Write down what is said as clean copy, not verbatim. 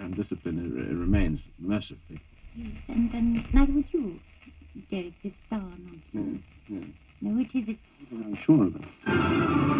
and discipline remains, mercifully. Yes, and neither would you, Derek, this star nonsense. Yes. No, it isn't. I'm sure of it.